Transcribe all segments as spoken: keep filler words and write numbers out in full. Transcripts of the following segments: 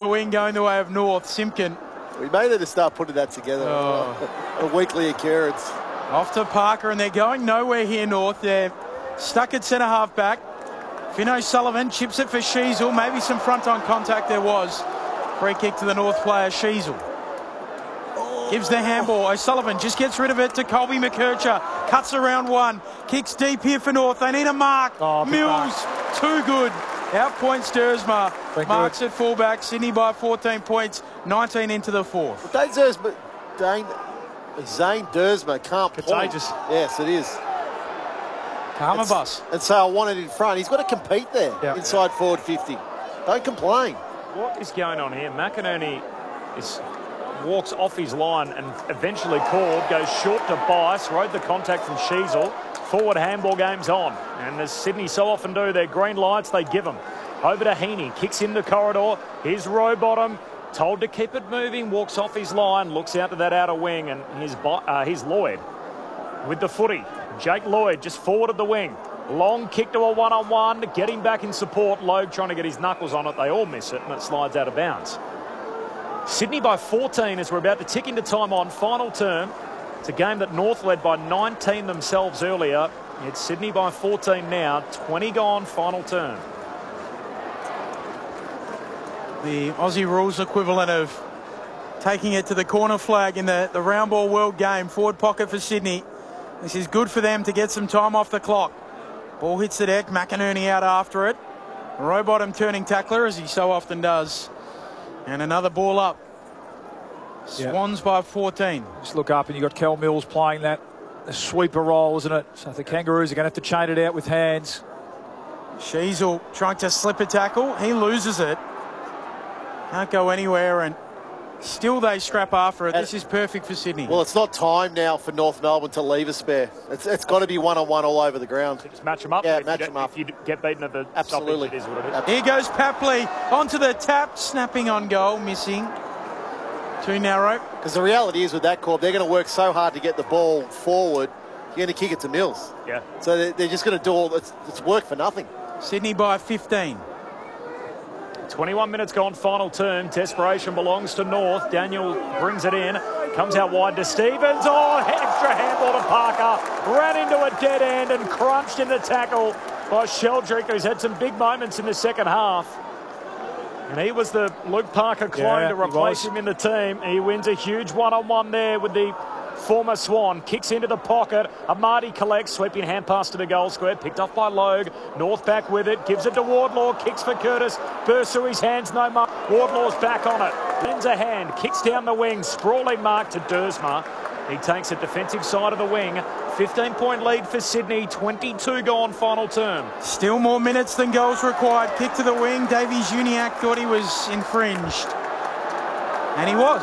wing going the way of North. Simpkin. We may need to start putting that together. Oh. A weekly occurrence. Off to Parker, and they're going nowhere here, North. They're stuck at centre half back. Finn O'Sullivan chips it for Sheasel. Maybe some front-on contact there was. Free kick to the North player, Sheasel. Gives the handball. O'Sullivan just gets rid of it to Colby McKercher. Cuts around one. Kicks deep here for North. They need a mark. Oh, Mills, mark. too good. Outpoints Dersma. Thank Marks you. at fullback. Sydney by fourteen points. nineteen into the fourth. Dane Dersma, Dane, Zane Dersma can't point. Contagious. Yes, it is. Karma It's- bus. And so I want it in front. He's got to compete there Yeah. inside forward fifty. Don't complain. What is going on here? McInerney is walks off his line and eventually called, goes short to Bice, rode the contact from Sheasel. Forward handball game's on. And as Sydney so often do, their green lights, they give them. Over to Heaney, kicks in the corridor. Here's Rowbottom, told to keep it moving, walks off his line, looks out to that outer wing, and here's, uh, here's Lloyd with the footy. Jake Lloyd just forward of the wing. Long kick to a one-on-one, getting back in support. Logue trying to get his knuckles on it. They all miss it, and it slides out of bounds. Sydney by fourteen as we're about to tick into time on final term. It's a game that North led by nineteen themselves earlier. It's Sydney by fourteen now, twenty gone, final term. The Aussie rules equivalent of taking it to the corner flag in the, the round ball world game. Forward pocket for Sydney. This is good for them to get some time off the clock. Ball hits the deck. McInerney out after it. Rowbottom turning tackler, as he so often does. And another ball up. Swans yeah. by fourteen. Just look up and you've got Kel Mills playing that a sweeper role, isn't it? So the Kangaroos are going to have to chain it out with hands. Sheasel trying to slip a tackle. He loses it. Can't go anywhere, and still they scrap after it. This is perfect for Sydney. Well, it's not time now for North Melbourne to leave a spare. It's, it's got to be one-on-one all over the ground. Just match them up. Yeah, if match you them up. If you get beaten at the Absolutely. stoppage, it is what it is. Here goes Papley onto the tap, snapping on goal, missing. Too narrow. Because the reality is with that corp, they're going to work so hard to get the ball forward, you're going to kick it to Mills. Yeah. So they're, they're just going to do all, it's, it's work for nothing. Sydney by fifteen. twenty-one minutes gone, final term. Desperation belongs to North. Daniel brings it in. Comes out wide to Stevens. Oh, extra handball to Parker. Ran into a dead end and crunched in the tackle by Sheldrick, who's had some big moments in the second half. And he was the Luke Parker clone Yeah, to replace him in the team. He wins a huge one-on-one there with the former Swan. Kicks into the pocket. Amadi collects, sweeping hand pass to the goal square. Picked off by Logue. North back with it. Gives it to Wardlaw. Kicks for Curtis. Bursts through his hands. No mark. Wardlaw's back on it. Lends a hand. Kicks down the wing. Sprawling mark to Dersma. He takes a defensive side of the wing. fifteen point lead for Sydney. twenty-two gone, final term. Still more minutes than goals required. Kick to the wing. Davies Uniacke thought he was infringed. And he was.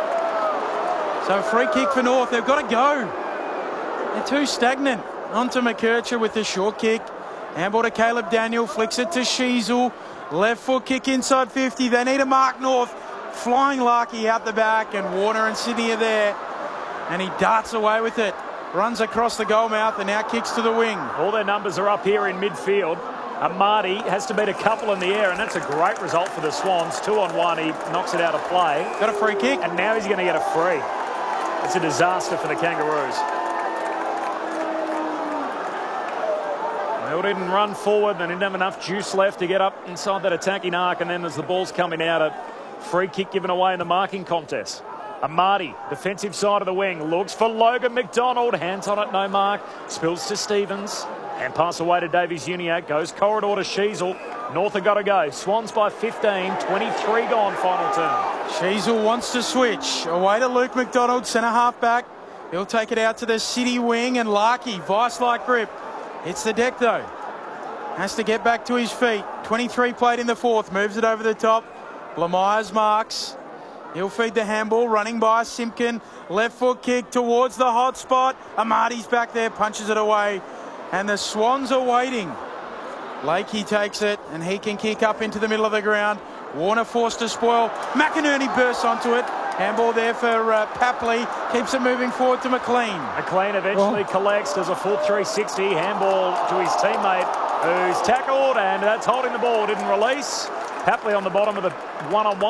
So free kick for North. They've got to go. They're too stagnant. On to McKercher with the short kick. Handball to Caleb Daniel. Flicks it to Sheasel. Left foot kick inside fifty. They need a mark North. Flying Larky out the back, and Warner and Sydney are there. And he darts away with it. Runs across the goal mouth and now kicks to the wing. All their numbers are up here in midfield. Amadi has to beat a couple in the air, and that's a great result for the Swans. Two on one, he knocks it out of play. Got a free kick. And now he's going to get a free. It's a disaster for the Kangaroos. They didn't run forward. They didn't have enough juice left to get up inside that attacking arc, and then as the ball's coming out, a free kick given away in the marking contest. Amadi, defensive side of the wing, looks for Logan McDonald. Hands on it, no mark. Spills to Stevens. And pass away to Davies Uniacke. Goes corridor to Sheasel. North have got to go. Swans by fifteen. twenty-three gone, final turn. Sheasel wants to switch. Away to Luke McDonald, centre half back. He'll take it out to the City wing, and Larky, vice-like grip. Hits the deck though. Has to get back to his feet. twenty-three played in the fourth. Moves it over the top. Blamires marks. He'll feed the handball, running by Simpkin. Left foot kick towards the hot spot. Amadi's back there, punches it away. And the Swans are waiting. Lakey takes it, and he can kick up into the middle of the ground. Warner forced to spoil. McInerney bursts onto it. Handball there for uh, Papley. Keeps it moving forward to McLean. McLean eventually oh. collects, does a full three sixty. Handball to his teammate, who's tackled, and that's holding the ball. Didn't release. Papley on the bottom of the one-on-one.